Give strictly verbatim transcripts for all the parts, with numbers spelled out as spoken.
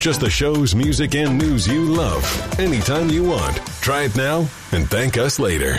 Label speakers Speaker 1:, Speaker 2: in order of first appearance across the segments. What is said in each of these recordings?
Speaker 1: Just the shows, music, and news you love. Anytime you want. Try it now and thank us later.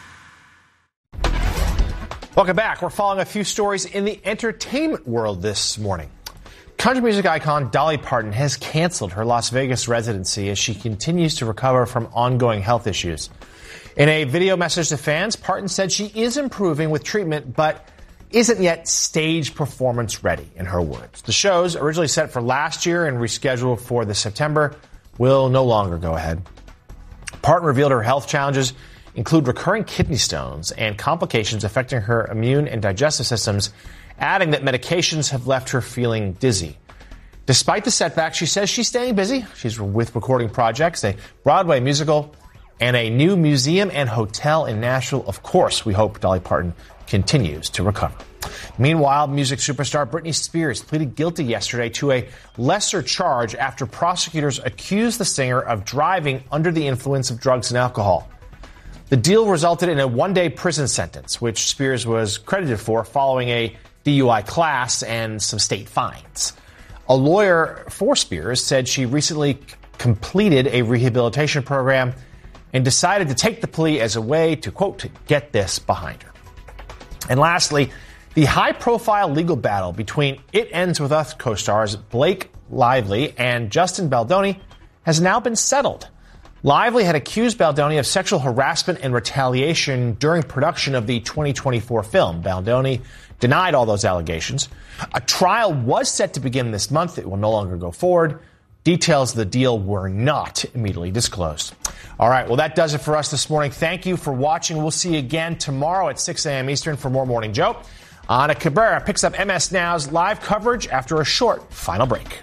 Speaker 2: Welcome back. We're following a few stories in the entertainment world this morning. Country music icon Dolly Parton has canceled her Las Vegas residency as she continues to recover from ongoing health issues. In a video message to fans, Parton said she is improving with treatment, but isn't yet stage performance ready, in her words. The shows, originally set for last year and rescheduled for this September, will no longer go ahead. Parton revealed her health challenges include recurring kidney stones and complications affecting her immune and digestive systems, adding that medications have left her feeling dizzy. Despite the setback, she says she's staying busy. She's with recording projects, a Broadway musical, and a new museum and hotel in Nashville. Of course, we hope Dolly Parton continues to recover. Meanwhile, music superstar Britney Spears pleaded guilty yesterday to a lesser charge after prosecutors accused the singer of driving under the influence of drugs and alcohol. The deal resulted in a one-day prison sentence, which Spears was credited for following a D U I class and some state fines. A lawyer for Spears said she recently c- completed a rehabilitation program and decided to take the plea as a way to, quote, get this behind her. And lastly, the high-profile legal battle between It Ends With Us co-stars Blake Lively and Justin Baldoni has now been settled. Lively had accused Baldoni of sexual harassment and retaliation during production of the twenty twenty-four film. Baldoni denied all those allegations. A trial was set to begin this month. It will no longer go forward. Details of the deal were not immediately disclosed. All right, well, that does it for us this morning. Thank you for watching. We'll see you again tomorrow at six a.m. Eastern for more Morning Joe. Ana Cabrera picks up M S Now's live coverage after a short final break.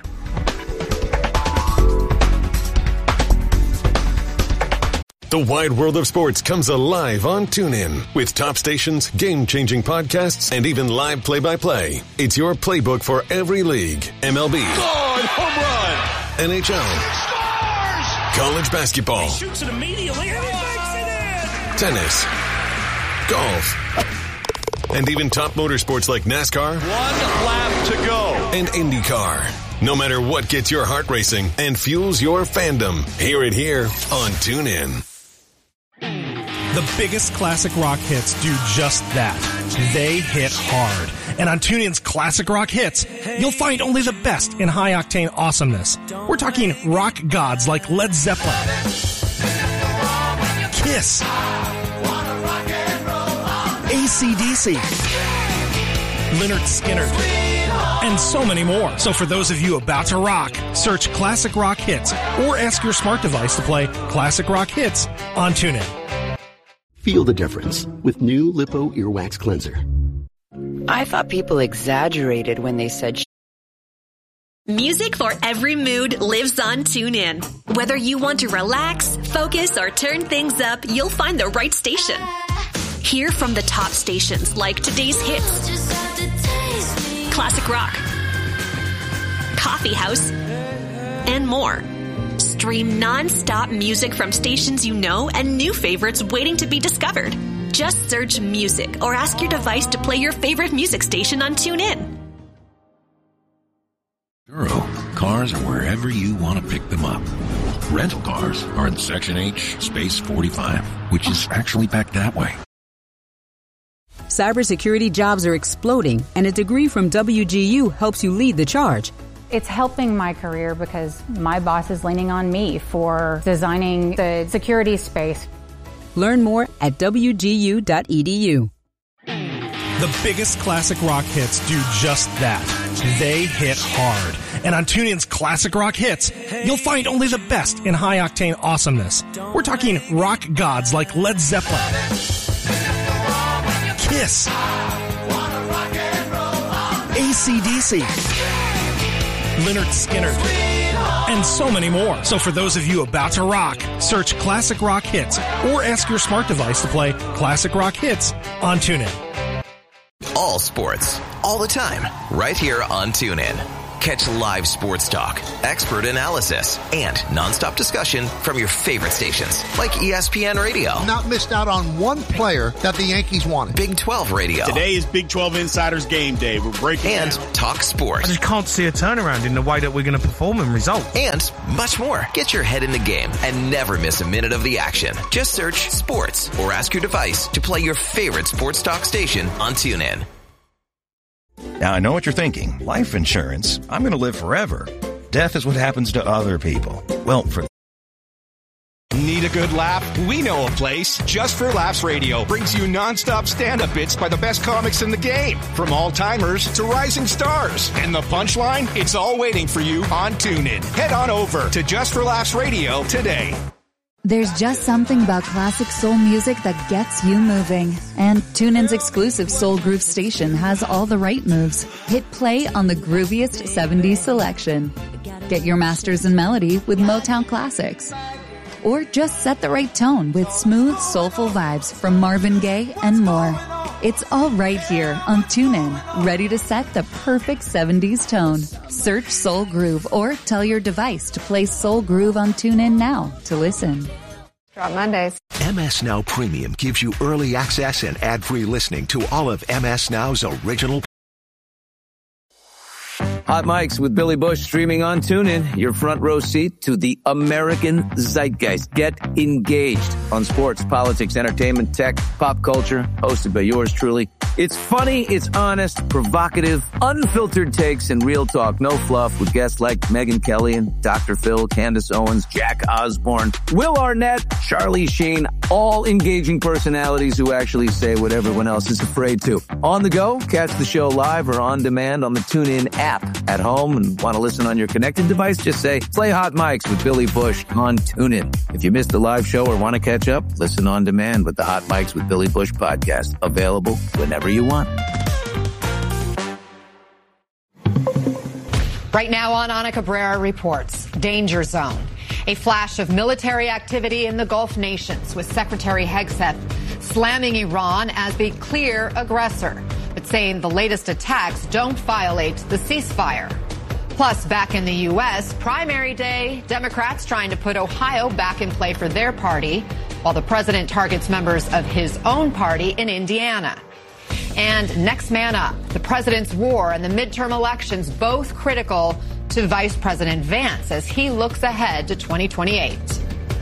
Speaker 1: The wide world of sports comes alive on TuneIn. With top stations, game-changing podcasts, and even live play-by-play. It's your playbook for every league. M L B.
Speaker 3: God, home run!
Speaker 1: N H L.
Speaker 3: Scores!
Speaker 1: College basketball.
Speaker 3: He shoots it immediately and he makes it in!
Speaker 1: Tennis. Golf. And even top motorsports like NASCAR.
Speaker 3: One lap to go.
Speaker 1: And IndyCar. No matter what gets your heart racing and fuels your fandom, hear it here on TuneIn.
Speaker 4: The biggest classic rock hits do just that. They hit hard. And on TuneIn's Classic Rock Hits, you'll find only the best in high-octane awesomeness. We're talking rock gods like Led Zeppelin, Kiss, A C D C, Lynyrd Skynyrd, and so many more. So for those of you about to rock, search Classic Rock Hits or ask your smart device to play Classic Rock Hits on TuneIn.
Speaker 5: Feel the difference with new Lipo Earwax Cleanser.
Speaker 6: I thought people exaggerated when they said sh-
Speaker 7: Music for every mood lives on TuneIn. Whether you want to relax, focus, or turn things up, you'll find the right station. Hear from the top stations like today's hits, classic rock, coffee house, and more. Stream non-stop music from stations you know and new favorites waiting to be discovered. Just search music or ask your device to play your favorite music station on TuneIn.
Speaker 8: Duro, cars are wherever you want to pick them up. Rental cars are in Section H, Space forty-five, which is actually back that way.
Speaker 9: Cybersecurity jobs are exploding, and a degree from W G U helps you lead the charge.
Speaker 10: It's helping my career because my boss is leaning on me for designing the security space.
Speaker 9: Learn more at W G U dot E D U.
Speaker 4: The biggest classic rock hits do just that. They hit hard. And on TuneIn's Classic Rock Hits, you'll find only the best in high-octane awesomeness. We're talking rock gods like Led Zeppelin, Kiss, A C D C, Lynyrd Skynyrd, and so many more. So for those of you about to rock, search Classic Rock Hits or ask your smart device to play Classic Rock Hits on TuneIn.
Speaker 11: All sports, all the time, right here on TuneIn. Catch live sports talk, expert analysis, and nonstop discussion from your favorite stations like E S P N Radio.
Speaker 12: Not missed out on one player that the Yankees wanted.
Speaker 11: Big twelve Radio.
Speaker 3: Today is Big twelve Insiders Game Day. We're breaking
Speaker 11: And
Speaker 3: down.
Speaker 11: Talk Sports.
Speaker 13: I just can't see a turnaround in the way that we're going to perform and result.
Speaker 11: And much more. Get your head in the game and never miss a minute of the action. Just search sports or ask your device to play your favorite sports talk station on TuneIn.
Speaker 14: Now, I know what you're thinking. Life insurance? I'm going to live forever. Death is what happens to other people. Well, for...
Speaker 15: Need a good laugh? We know a place. Just for Laughs Radio brings you nonstop stand-up bits by the best comics in the game. From all-timers to rising stars. And the punchline? It's all waiting for you on TuneIn. Head on over to Just for Laughs Radio today.
Speaker 16: There's just something about classic soul music that gets you moving. And TuneIn's exclusive Soul Groove station has all the right moves. Hit play on the grooviest seventies selection. Get your masters in melody with Motown classics. Or just set the right tone with smooth, soulful vibes from Marvin Gaye and more. It's all right here on TuneIn, ready to set the perfect seventies tone. Search Soul Groove or tell your device to play Soul Groove on TuneIn now to listen.
Speaker 17: Drop Mondays.
Speaker 18: M S Now Premium gives you early access and ad-free listening to all of M S Now's original.
Speaker 19: Hot Mics with Billy Bush streaming on TuneIn. Your front row seat to the American zeitgeist. Get engaged on sports, politics, entertainment, tech, pop culture. Hosted by yours truly. It's funny, it's honest, provocative, unfiltered takes, and real talk. No fluff with guests like Megyn Kelly and Doctor Phil, Candace Owens, Jack Osborne, Will Arnett, Charlie Sheen. All engaging personalities who actually say what everyone else is afraid to. On the go, catch the show live or on demand on the TuneIn app. At home and want to listen on your connected device, just say, play Hot Mics with Billy Bush on TuneIn. If you missed the live show or want to catch up, listen on demand with the Hot Mics with Billy Bush podcast. Available whenever you want.
Speaker 20: Right now on Ana Cabrera reports, danger zone. A flash of military activity in the Gulf nations with Secretary Hegseth slamming Iran as the clear aggressor, but saying the latest attacks don't violate the ceasefire. Plus, back in the U S, primary day, Democrats trying to put Ohio back in play for their party, while the president targets members of his own party in Indiana. And next man up, the president's war and the midterm elections, both critical to Vice President Vance as he looks ahead to twenty twenty-eight.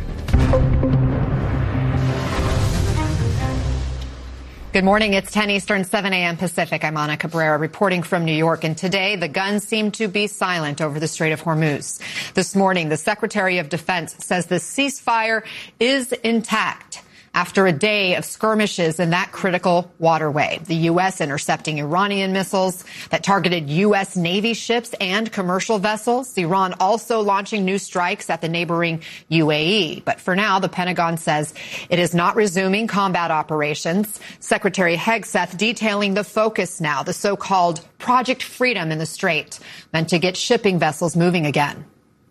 Speaker 20: Good morning. It's ten Eastern, seven a.m. Pacific. I'm Ana Cabrera reporting from New York. And today, the guns seem to be silent over the Strait of Hormuz. This morning, the Secretary of Defense says the ceasefire is intact after a day of skirmishes in that critical waterway. The U S intercepting Iranian missiles that targeted U S Navy ships and commercial vessels. Iran also launching new strikes at the neighboring U A E. But for now, the Pentagon says it is not resuming combat operations. Secretary Hegseth detailing the focus now, the so-called Project Freedom in the Strait, meant to get shipping vessels moving again.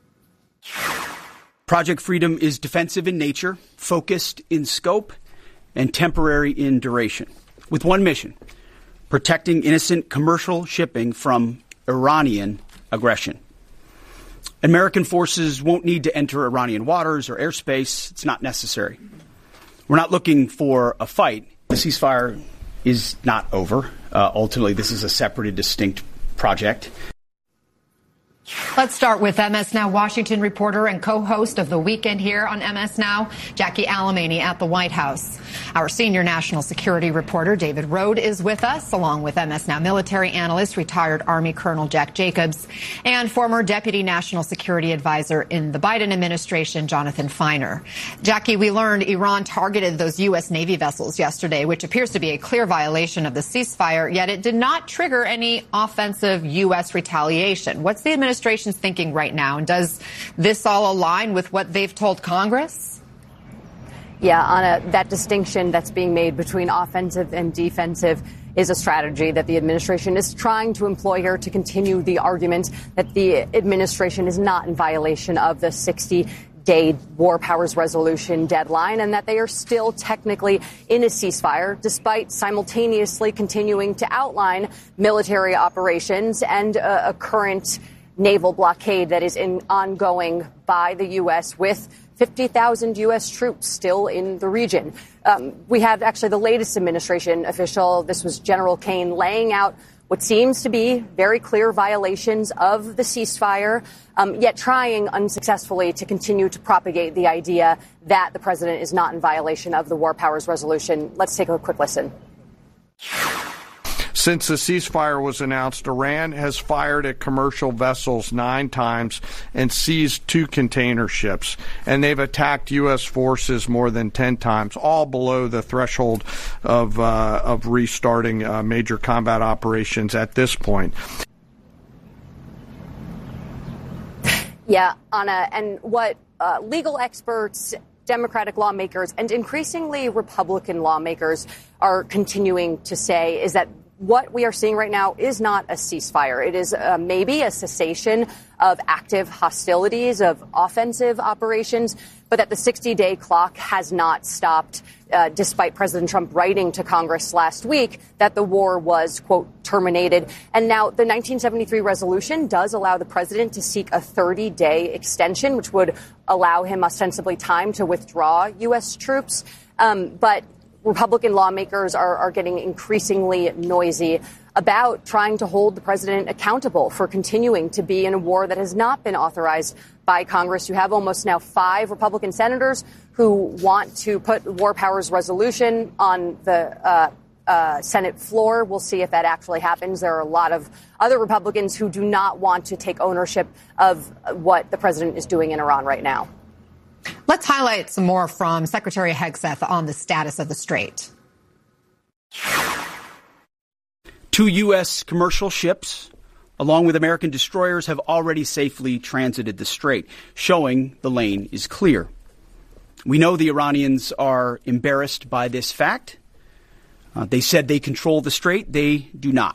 Speaker 21: Project Freedom is defensive in nature, focused in scope, and temporary in duration, with one mission: protecting innocent commercial shipping from Iranian aggression. American forces won't need to enter Iranian waters or airspace. It's not necessary. We're not looking for a fight. The ceasefire is not over. Uh, ultimately, this is a separate and distinct project.
Speaker 20: Let's start with M S Now Washington reporter and co-host of The Weekend here on M S Now, Jackie Alemany at the White House. Our senior national security reporter, David Rode, is with us, along with M S Now military analyst, retired Army Colonel Jack Jacobs, and former Deputy National Security Advisor in the Biden administration, Jonathan Feiner. Jackie, we learned Iran targeted those U S Navy vessels yesterday, which appears to be a clear violation of the ceasefire, yet it did not trigger any offensive U S retaliation. What's the administration administration's thinking right now? And does this all align with what they've told Congress?
Speaker 22: Yeah, Anna, that distinction that's being made between offensive and defensive is a strategy that the administration is trying to employ here to continue the argument that the administration is not in violation of the sixty-day War Powers Resolution deadline and that they are still technically in a ceasefire, despite simultaneously continuing to outline military operations and a, a current naval blockade that is in ongoing by the U S with fifty thousand U S troops still in the region. Um, we have actually the latest administration official. This was General Kane laying out what seems to be very clear violations of the ceasefire, um, yet trying unsuccessfully to continue to propagate the idea that the president is not in violation of the War Powers Resolution. Let's take a quick listen.
Speaker 2: Since the ceasefire was announced, Iran has fired at commercial vessels nine times and seized two container ships. And they've attacked U S forces more than ten times, all below the threshold of uh, of restarting uh, major combat operations at this point.
Speaker 22: Yeah, Anna, and what uh, legal experts, Democratic lawmakers, and increasingly Republican lawmakers are continuing to say is that what we are seeing right now is not a ceasefire. It is uh, maybe a cessation of active hostilities, of offensive operations, but that the sixty-day clock has not stopped, uh, despite President Trump writing to Congress last week that the war was, quote, terminated. And now the nineteen seventy-three resolution does allow the president to seek a thirty-day extension, which would allow him ostensibly time to withdraw U S troops. Um, but Republican lawmakers are, are getting increasingly noisy about trying to hold the president accountable for continuing to be in a war that has not been authorized by Congress. You have almost now five Republican senators who want to put the War Powers Resolution on the uh, uh, Senate floor. We'll see if that actually happens. There are a lot of other Republicans who do not want to take ownership of what the president is doing in Iran right now.
Speaker 20: Let's highlight some more from Secretary Hegseth on the status of the Strait.
Speaker 21: Two U S commercial ships, along with American destroyers, have already safely transited the Strait, showing the lane is clear. We know the Iranians are embarrassed by this fact. Uh, they said they control the Strait. They do not.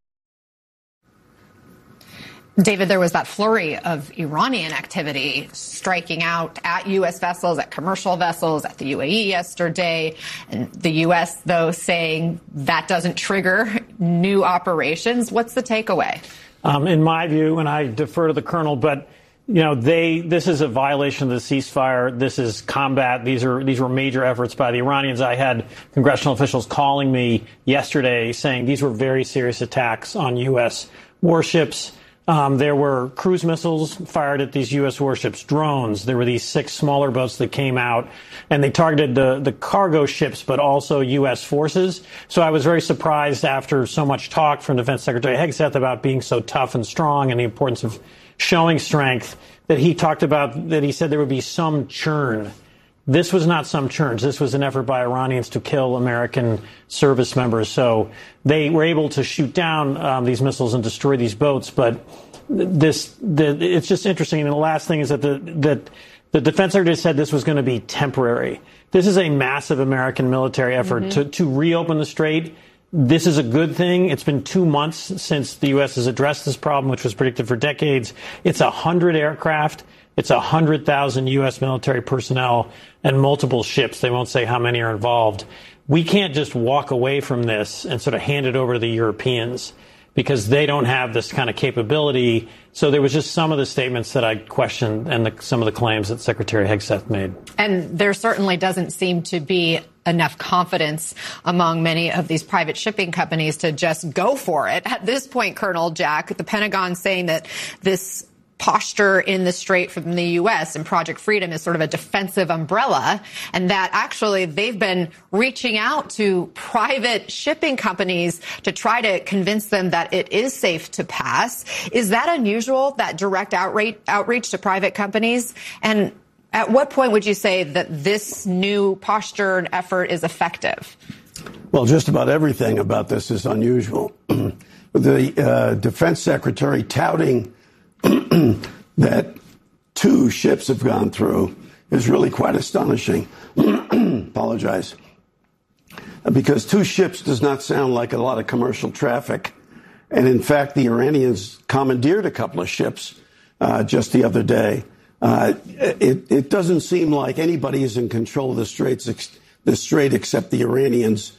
Speaker 20: David, there was that flurry of Iranian activity striking out at U S vessels, at commercial vessels, at the U A E yesterday. And the U S, though, saying that doesn't trigger new operations. What's the takeaway?
Speaker 17: Um, in my view, and I defer to the colonel, but, you know, they this is a violation of the ceasefire. This is combat. These are these were major efforts by the Iranians. I had congressional officials calling me yesterday saying these were very serious attacks on U S warships. Um, there were cruise missiles fired at these U S warships, drones. There were these six smaller boats that came out, and they targeted the, the cargo ships, but also U S forces. So I was very surprised after so much talk from Defense Secretary Hegseth about being so tough and strong and the importance of showing strength that he talked about, that he said there would be some churn. This was not some churns. This was an effort by Iranians to kill American service members. So they were able to shoot down um, these missiles and destroy these boats. But this, the, it's just interesting. And the last thing is that the that the defense secretary said this was going to be temporary. This is a massive American military effort mm-hmm. to, to reopen the Strait. This is a good thing. It's been two months since the U S has addressed this problem, which was predicted for decades. It's a hundred aircraft. It's one hundred thousand U S military personnel and multiple ships. They won't say how many are involved. We can't just walk away from this and sort of hand it over to the Europeans because they don't have this kind of capability. So there was just some of the statements that I questioned and the, some of the claims that Secretary Hegseth made.
Speaker 20: And there certainly doesn't seem to be enough confidence among many of these private shipping companies to just go for it. At this point, Colonel Jack, the Pentagon saying that this posture in the Strait from the U S and Project Freedom is sort of a defensive umbrella, and that actually they've been reaching out to private shipping companies to try to convince them that it is safe to pass. Is that unusual, that direct outreach, outreach to private companies? And at what point would you say that this new posture and effort is effective?
Speaker 23: Well, just about everything about this is unusual. The uh, defense secretary touting that two ships have gone through is really quite astonishing. Apologize. Because two ships does not sound like a lot of commercial traffic. And in fact, the Iranians commandeered a couple of ships uh, just the other day. Uh, it, it doesn't seem like anybody is in control of the Straits, the Strait except the Iranians.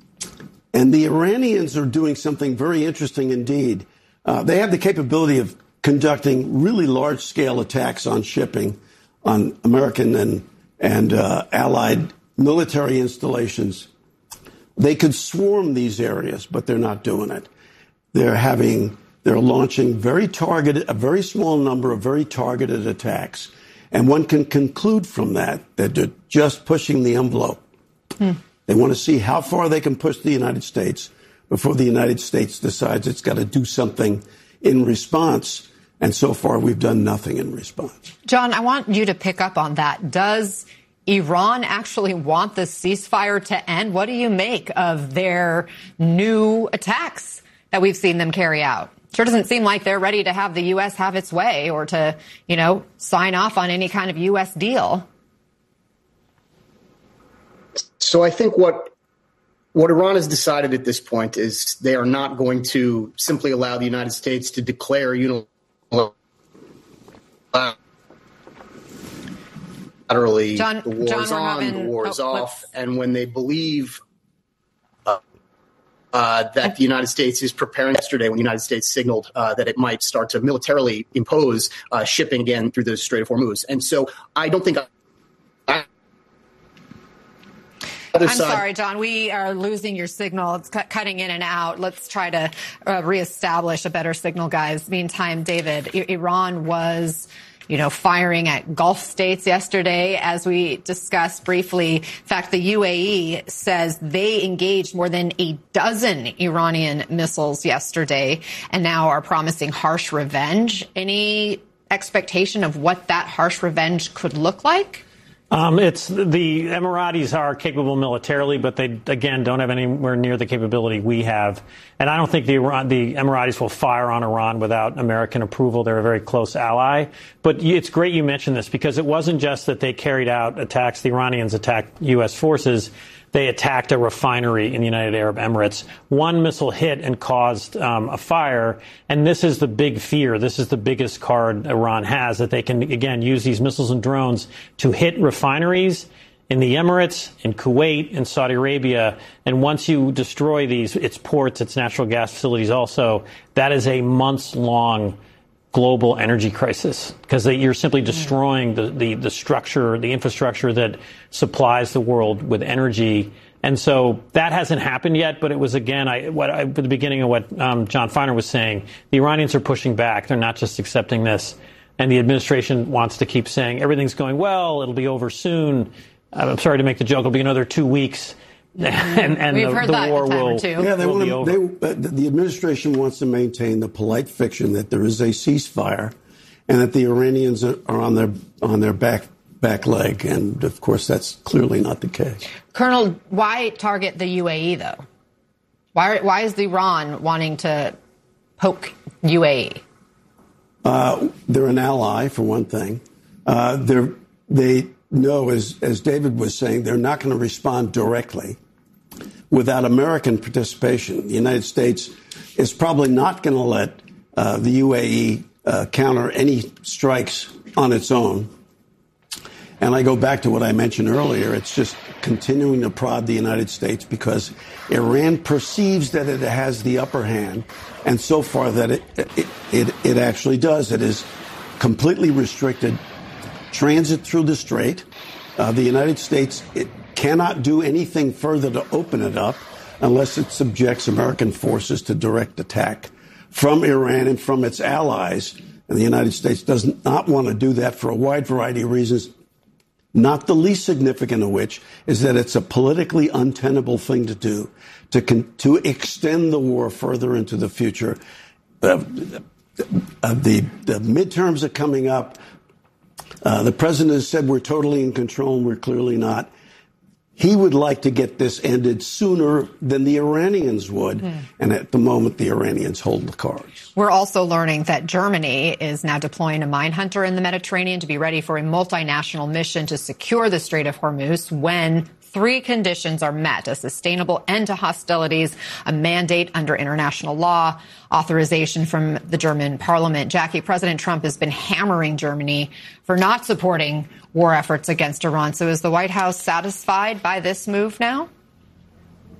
Speaker 23: And the Iranians are doing something very interesting indeed. Uh, they have the capability of conducting really large-scale attacks on shipping, on American and, and uh, allied military installations. They could swarm these areas, but they're not doing it. They're having, they're launching very targeted, a very small number of very targeted attacks. And one can conclude from that that they're just pushing the envelope. Hmm. They want to see how far they can push the United States before the United States decides it's got to do something in response. And so far, we've done nothing in response.
Speaker 20: John, I want you to pick up on that. Does Iran actually want the ceasefire to end? What do you make of their new attacks that we've seen them carry out? Sure doesn't seem like they're ready to have the U S have its way or to, you know, sign off on any kind of U S deal.
Speaker 1: So I think what what Iran has decided at this point is they are not going to simply allow the United States to declare unilaterally
Speaker 20: John,
Speaker 1: the war
Speaker 20: John,
Speaker 1: is on,
Speaker 20: having,
Speaker 1: the war is
Speaker 20: oh,
Speaker 1: off, and when they believe uh, uh, that the United States is preparing yesterday, when the United States signaled uh, that it might start to militarily impose uh, shipping again through the Strait of Hormuz. And so I don't think... I,
Speaker 20: I'm
Speaker 1: side.
Speaker 20: sorry, John. We are losing your signal. It's cu- cutting in and out. Let's try to uh, reestablish a better signal, guys. Meantime, David, I- Iran was... you know, firing at Gulf states yesterday, as we discussed briefly. In fact, the U A E says they engaged more than a dozen Iranian missiles yesterday and now are promising harsh revenge. Any expectation of what that harsh revenge could look like?
Speaker 17: Um, it's the Emiratis are capable militarily, but they, again, don't have anywhere near the capability we have. And I don't think the, Iran, the Emiratis will fire on Iran without American approval. They're a very close ally. But it's great you mentioned this because it wasn't just that they carried out attacks. The Iranians attacked U S forces. They attacked a refinery in the United Arab Emirates. One missile hit and caused um, a fire. And this is the big fear. This is the biggest card Iran has, that they can, again, use these missiles and drones to hit refineries in the Emirates, in Kuwait, in Saudi Arabia. And once you destroy these, its ports, its natural gas facilities also, that is a months-long global energy crisis, because you're simply destroying the, the, the structure, the infrastructure that supplies the world with energy. And so that hasn't happened yet. But it was, again, I, what I, at the beginning of what um, John Feiner was saying, the Iranians are pushing back. They're not just accepting this. And the administration wants to keep saying everything's going well. It'll be over soon. I'm sorry to make the joke. It'll be another two weeks. and and
Speaker 20: We've
Speaker 17: the,
Speaker 20: heard
Speaker 17: the
Speaker 20: that
Speaker 17: war
Speaker 20: a time
Speaker 17: will,
Speaker 20: or two.
Speaker 23: Yeah, they
Speaker 17: will
Speaker 23: want
Speaker 17: be
Speaker 23: to,
Speaker 17: over.
Speaker 23: they, uh, the administration wants to maintain the polite fiction that there is a ceasefire and that the Iranians are, are on their on their back back leg. And, of course, that's clearly not the case.
Speaker 20: Colonel, why target the U A E, though? Why, why is Iran wanting to poke U A E?
Speaker 23: Uh, they're an ally, for one thing. Uh, they're, they know, as, as David was saying, they're not going to respond directly without American participation. The United States is probably not going to let uh, the U A E uh, counter any strikes on its own. And I go back to what I mentioned earlier. It's just continuing to prod the United States because Iran perceives that it has the upper hand. And so far that it, it, it, it actually does. It is completely restricted transit through the Strait. Uh, the United States it cannot do anything further to open it up unless it subjects American forces to direct attack from Iran and from its allies. And the United States does not want to do that for a wide variety of reasons, not the least significant of which is that it's a politically untenable thing to do, to con- to extend the war further into the future. Uh, uh, the, the midterms are coming up. Uh, the president has said we're totally in control, and we're clearly not. He would like to get this ended sooner than the Iranians would. Mm. And at the moment, the Iranians hold the cards.
Speaker 20: We're also learning that Germany is now deploying a mine hunter in the Mediterranean to be ready for a multinational mission to secure the Strait of Hormuz when three conditions are met: a sustainable end to hostilities, a mandate under international law, authorization from the German parliament. Jackie, President Trump has been hammering Germany for not supporting war efforts against Iran. So is the White House satisfied by this move now?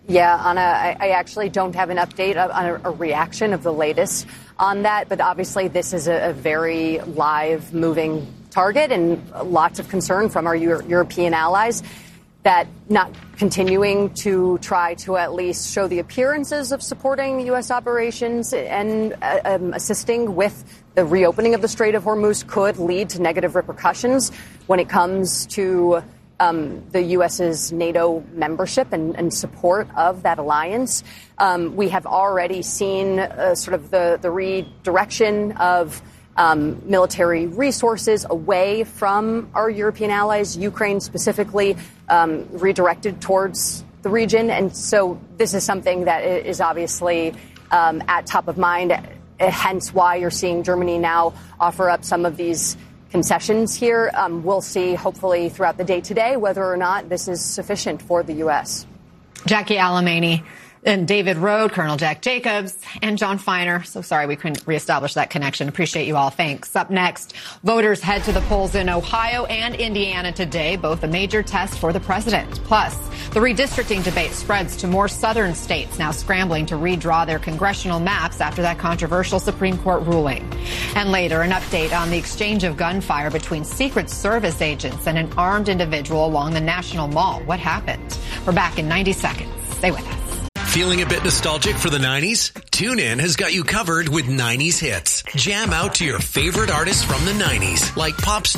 Speaker 22: Yeah, Anna, I, I actually don't have an update on a, a reaction of the latest on that, but obviously this is a, a very live, moving target and lots of concern from our Euro- European allies that not continuing to try to at least show the appearances of supporting U S operations and uh, um, assisting with the reopening of the Strait of Hormuz could lead to negative repercussions when it comes to Um, the U S's NATO membership and, and support of that alliance. Um, we have already seen uh, sort of the, the redirection of um, military resources away from our European allies, Ukraine specifically, um, redirected towards the region. And so this is something that is obviously um, at top of mind, hence why you're seeing Germany now offer up some of these concessions here. Um, we'll see, hopefully, throughout the day today, whether or not this is sufficient for the U S.
Speaker 20: Jackie Alemany and David Rode, Colonel Jack Jacobs, and John Feiner. So sorry we couldn't reestablish that connection. Appreciate you all. Thanks. Up next, voters head to the polls in Ohio and Indiana today, both a major test for the president. Plus, the redistricting debate spreads to more southern states now scrambling to redraw their congressional maps after that controversial Supreme Court ruling. And later, an update on the exchange of gunfire between Secret Service agents and an armed individual along the National Mall. What happened? We're back in ninety seconds. Stay with us.
Speaker 5: Feeling a bit nostalgic for the nineties? TuneIn has got you covered with nineties hits. Jam out to your favorite artists from the nineties, like pop star